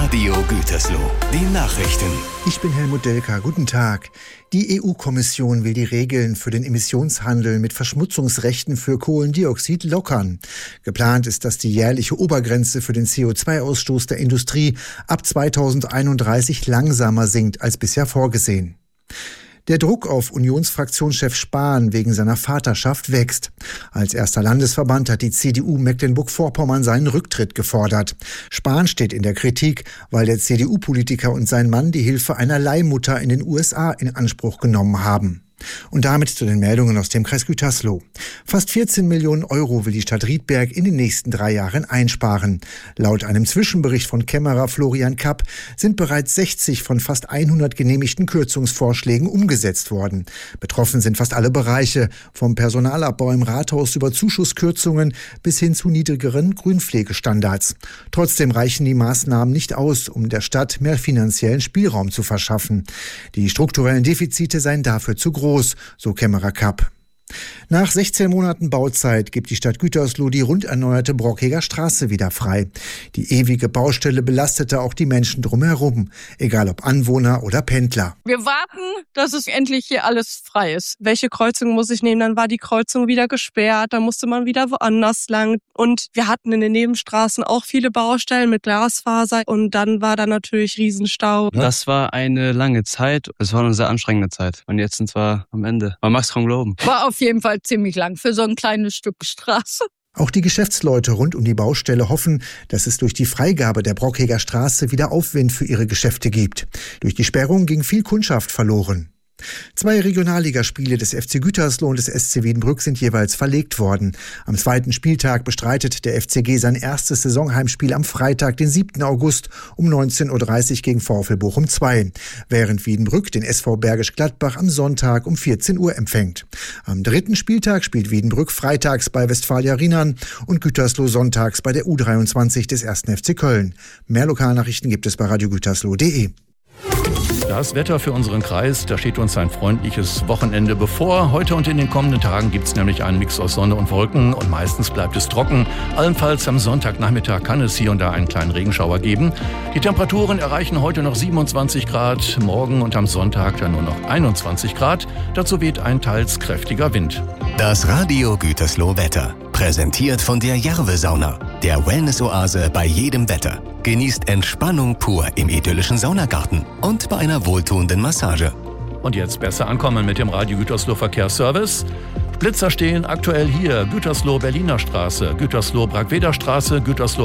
Radio Gütersloh. Die Nachrichten. Ich bin Helmut Delka. Guten Tag. Die EU-Kommission will die Regeln für den Emissionshandel mit Verschmutzungsrechten für Kohlendioxid lockern. Geplant ist, dass die jährliche Obergrenze für den CO2-Ausstoß der Industrie ab 2031 langsamer sinkt als bisher vorgesehen. Der Druck auf Unionsfraktionschef Spahn wegen seiner Vaterschaft wächst. Als erster Landesverband hat die CDU Mecklenburg-Vorpommern seinen Rücktritt gefordert. Spahn steht in der Kritik, weil der CDU-Politiker und sein Mann die Hilfe einer Leihmutter in den USA in Anspruch genommen haben. Und damit zu den Meldungen aus dem Kreis Gütersloh. Fast 14 Millionen Euro will die Stadt Riedberg in den nächsten 3 Jahren einsparen. Laut einem Zwischenbericht von Kämmerer Florian Kapp sind bereits 60 von fast 100 genehmigten Kürzungsvorschlägen umgesetzt worden. Betroffen sind fast alle Bereiche, vom Personalabbau im Rathaus über Zuschusskürzungen bis hin zu niedrigeren Grünpflegestandards. Trotzdem reichen die Maßnahmen nicht aus, um der Stadt mehr finanziellen Spielraum zu verschaffen. Die strukturellen Defizite seien dafür zu groß, so Kämmerer Kapp. Nach 16 Monaten Bauzeit gibt die Stadt Gütersloh die rund erneuerte Brockheger Straße wieder frei. Die ewige Baustelle belastete auch die Menschen drumherum, egal ob Anwohner oder Pendler. Wir warten, dass es endlich hier alles frei ist. Welche Kreuzung muss ich nehmen? Dann war die Kreuzung wieder gesperrt, dann musste man wieder woanders lang. Und wir hatten in den Nebenstraßen auch viele Baustellen mit Glasfaser und dann war da natürlich Riesenstau. Das war eine lange Zeit. Es war eine sehr anstrengende Zeit. Und jetzt sind wir am Ende. Man mag es kaum glauben. War auf jeden Fall ziemlich lang für so ein kleines Stück Straße. Auch die Geschäftsleute rund um die Baustelle hoffen, dass es durch die Freigabe der Brockheger Straße wieder Aufwind für ihre Geschäfte gibt. Durch die Sperrung ging viel Kundschaft verloren. 2 Regionalligaspiele des FC Gütersloh und des SC Wiedenbrück sind jeweils verlegt worden. Am 2. Spieltag bestreitet der FCG sein erstes Saisonheimspiel am Freitag, den 7. August um 19:30 Uhr gegen VfL Bochum 2, während Wiedenbrück den SV Bergisch Gladbach am Sonntag um 14 Uhr empfängt. Am 3. Spieltag spielt Wiedenbrück freitags bei Westfalia Rienan und Gütersloh sonntags bei der U23 des 1. FC Köln. Mehr Lokalnachrichten gibt es bei radiogütersloh.de. Das Wetter für unseren Kreis, da steht uns ein freundliches Wochenende bevor. Heute und in den kommenden Tagen gibt es nämlich einen Mix aus Sonne und Wolken und meistens bleibt es trocken. Allenfalls am Sonntagnachmittag kann es hier und da einen kleinen Regenschauer geben. Die Temperaturen erreichen heute noch 27 Grad, morgen und am Sonntag dann nur noch 21 Grad. Dazu weht ein teils kräftiger Wind. Das Radio Gütersloh Wetter. Präsentiert von der Jarve-Sauna, der Wellness-Oase bei jedem Wetter. Genießt Entspannung pur im idyllischen Saunagarten und bei einer wohltuenden Massage. Und jetzt besser ankommen mit dem Radio Gütersloh Verkehrsservice. Blitzer stehen aktuell hier: Gütersloh Berliner Straße, Gütersloh Bragweder Straße, Gütersloh